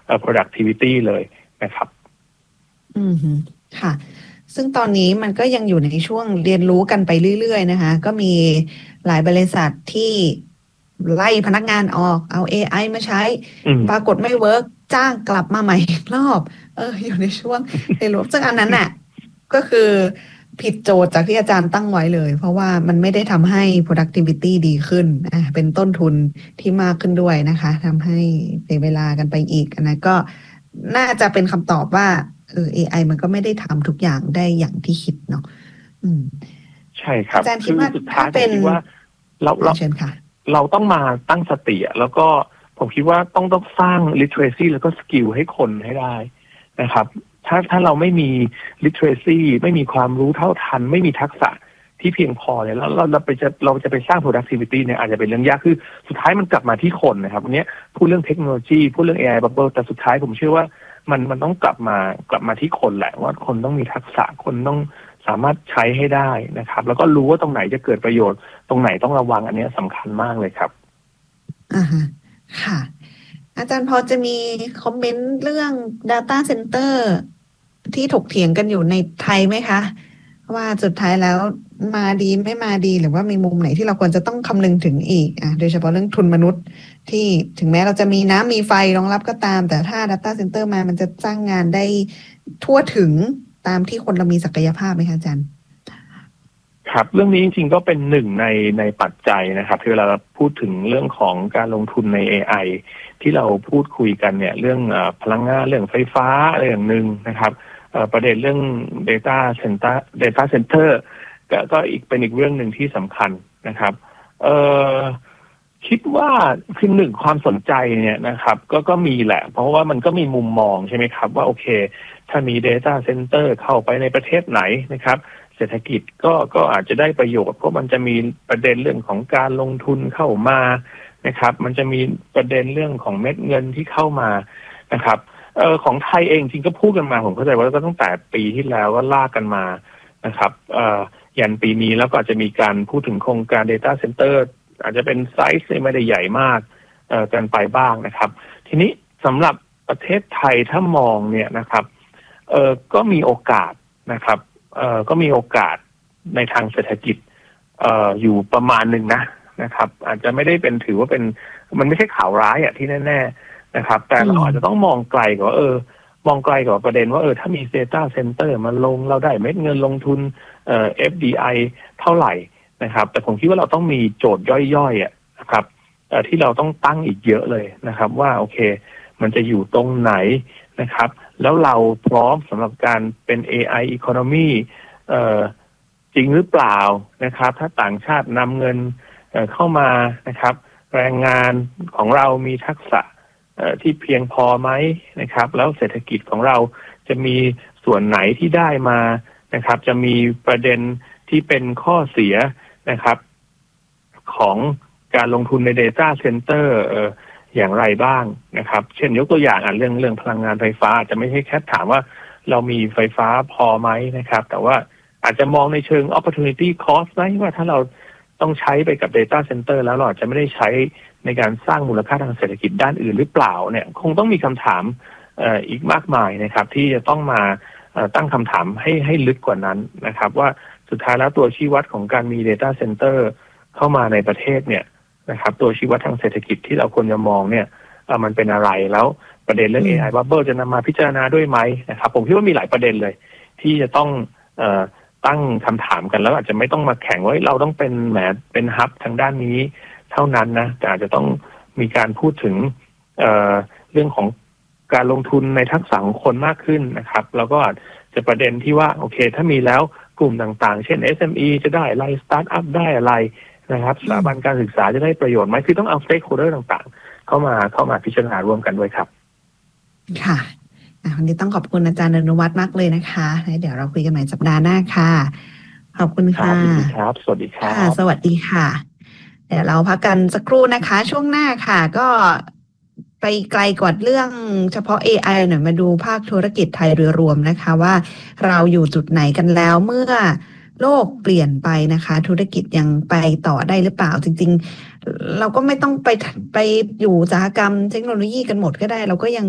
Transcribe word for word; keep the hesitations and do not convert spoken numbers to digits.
productivity เลยนะครับอืมค่ะซึ่งตอนนี้มันก็ยังอยู่ในช่วงเรียนรู้กันไปเรื่อยๆนะคะก็มีหลายบริษัทที่ไล่พนักงานออกเอา เอ ไอ มาใช้ปรากฏไม่เวิร์กจ้างกลับมาใหม่อีกรอบเอออยู่ในช่วงเรียนรู้ซึ่งอันนั้นน่ะก็คือผิดโจทย์จากที่อาจารย์ตั้งไว้เลยเพราะว่ามันไม่ได้ทำให้ productivity ดีขึ้นอ่ะเป็นต้นทุนที่มากขึ้นด้วยนะคะทำให้เสียเวลากันไปอีกอันนั้นก็น่าจะเป็นคำตอบว่าเออ เอ ไอ มันก็ไม่ได้ทำทุกอย่างได้อย่างที่คิดเนาะอืมใช่ครับอาจารย์คิดว่าสุดท้ายผมคิดว่าเราเราเชิญค่ะเราต้องมาตั้งสติแล้วก็ผมคิดว่าต้องต้องสร้าง literacy แล้วก็สกิลให้คนให้ได้นะครับถ้าถ้าเราไม่มี literacy ไม่มีความรู้เท่าทันไม่มีทักษะที่เพียงพอเนี่ยแล้วเราเราไปจะเราจะไปสร้าง productivity เนี่ยอาจจะเป็นเรื่องยากคือสุดท้ายมันกลับมาที่คนนะครับวันนี้พูดเรื่องเทคโนโลยีพูดเรื่อง เอ ไอ bubble แต่สุดท้ายผมเชื่อว่ามันมันต้องกลับมากลับมาที่คนแหละว่าคนต้องมีทักษะคนต้องสามารถใช้ให้ได้นะครับแล้วก็รู้ว่าตรงไหนจะเกิดประโยชน์ตรงไหนต้องระวังอันนี้สำคัญมากเลยครับอ่าฮะค่ะอาจารย์พอจะมีคอมเมนต์เรื่อง data center ที่ถกเถียงกันอยู่ในไทยไหมคะว่าสุดท้ายแล้วมาดีไม่มาดีหรือว่ามีมุมไหนที่เราควรจะต้องคำนึงถึงอีกอ่ะโดยเฉพาะเรื่องทุนมนุษย์ที่ถึงแม้เราจะมีน้ำมีไฟรองรับก็ตามแต่ถ้า data center มามันจะสร้างงานได้ทั่วถึงตามที่คนเรามีศักยภาพไหมคะอาจารย์ครับเรื่องนี้จริงๆก็เป็นหนึ่งในในปัจจัยนะครับที่เวลาเราพูดถึงเรื่องของการลงทุนใน เอ ไอ ที่เราพูดคุยกันเนี่ยเรื่องพลังงานเรื่องไฟฟ้าอะไรอย่างหนึ่งนะครับประเด็นเรื่อง data center data center ก็ก็อีกเป็นอีกเรื่องหนึ่งที่สำคัญนะครับเอ่อคิดว่าคือหนึ่งความสนใจเนี่ยนะครับก็ก็มีแหละเพราะว่ามันก็มีมุมมองใช่ไหมครับว่าโอเคถ้ามี data center เข้าไปในประเทศไหนนะครับเศรษฐกิจก็ก็อาจจะได้ประโยชน์เพราะมันจะมีประเด็นเรื่องของการลงทุนเข้ามานะครับมันจะมีประเด็นเรื่องของเม็ดเงินที่เข้ามานะครับเอ่อของไทยเองจริงก็พูดกันมาผมเข้าใจว่าก็ตั้งแต่ปีที่แล้วก็ลากกันมานะครับเอ่อยันปีนี้แล้วก็อาจจะมีการพูดถึงโครงการ data center อาจจะเป็นไซส์ไม่ได้ใหญ่มากเอ่อกันไปบ้างนะครับทีนี้สำหรับประเทศไทยถ้ามองเนี่ยนะครับเอ่อก็มีโอกาสนะครับเอ่อก็มีโอกาสในทางเศรษฐกิจเอ่ออยู่ประมาณหนึ่งนะนะครับอาจจะไม่ได้เป็นถือว่าเป็นมันไม่ใช่ข่าวร้ายอ่ะที่แน่ๆนะครับแต่เราอาจจะต้องมองไกลกว่าเออมองไกลกว่าประเด็นว่าเออถ้ามี data center มาลงเราได้เม็ดเงินลงทุนเอ่อ เอฟ ดี ไอ เท่าไหร่นะครับแต่ผมคิดว่าเราต้องมีโจทย์ย่อยๆอ่ะนะครับเอ่อที่เราต้องตั้งอีกเยอะเลยนะครับว่าโอเคมันจะอยู่ตรงไหนนะครับแล้วเราพร้อมสำหรับการเป็น เอ ไอ economy เอ่อจริงหรือเปล่านะครับถ้าต่างชาตินำเงินเอ่อเข้ามานะครับแรงงานของเรามีทักษะเอ่อที่เพียงพอไหมนะครับแล้วเศรษฐกิจของเราจะมีส่วนไหนที่ได้มานะครับจะมีประเด็นที่เป็นข้อเสียนะครับของการลงทุนใน data center เอ่ออย่างไรบ้างนะครับเช่นยกตัวอย่างอ่ะเรื่องเรื่องพลังงานไฟฟ้าจะไม่ใช่แค่ถามว่าเรามีไฟฟ้าพอไหมนะครับแต่ว่าอาจจะมองในเชิง opportunity cost ไหมว่าถ้าเราต้องใช้ไปกับ data center แล้วเราอาจจะไม่ได้ใช้ในการสร้างมูลค่าทางเศรษฐกิจด้านอื่นหรือเปล่าเนี่ยคงต้องมีคำถามเอ่ออีกมากมายนะครับที่จะต้องมาตั้งคำถามให้ให้ลึกกว่านั้นนะครับว่าสุดท้ายแล้วตัวชี้วัดของการมี data center เข้ามาในประเทศเนี่ยนะครับตัวชี้วัดทางเศรษฐกิจที่เราควรจะมองเนี่ยมันเป็นอะไรแล้วประเด็นเรื่อง เอ ไอ Bubble จะนำมาพิจารณาด้วยไหมนะครับผมคิดว่ามีหลายประเด็นเลยที่จะต้องเอ่อตั้งคำถามกันแล้วอาจจะไม่ต้องมาแข่งว่าเราต้องเป็นแหมเป็นฮับทางด้านนี้เท่านั้นนะแต่อาจจะต้องมีการพูดถึงเอ่อเรื่องของการลงทุนในทักษะของคนมากขึ้นนะครับแล้วก็อาจจะประเด็นที่ว่าโอเคถ้ามีแล้วกลุ่มต่างๆเช่น เอส เอ็ม อี จะได้อะไรสตาร์ทอัพได้อะไรนะครับสถาบันการศึกษาจะได้ประโยชน์ไหมคือต้องเอา stakeholder ต่างๆเข้ามาเข้ามาพิจารณาร่วมกันด้วยครับค่ะวันนี้ต้องขอบคุณอาจารย์อนุวัฒน์มากเลยนะคะเดี๋ยวเราคุยกันใหม่สัปดาห์หน้าค่ะขอบคุณค่ะครับสวัสดีครับสวัสดีค่ะเดี๋ยวเราพักกันสักครู่นะคะช่วงหน้าค่ะก็ไปไกลกว่าเรื่องเฉพาะ เอ ไอ หน่อยมาดูภาคธุรกิจไทยโดยรวมนะคะว่าเราอยู่จุดไหนกันแล้วเมื่อโลกเปลี่ยนไปนะคะธุรกิจยังไปต่อได้หรือเปล่าจริงๆเราก็ไม่ต้องไปไปอยู่อุตสาหกรรมเทคโนโลยีกันหมดก็ได้เราก็ยัง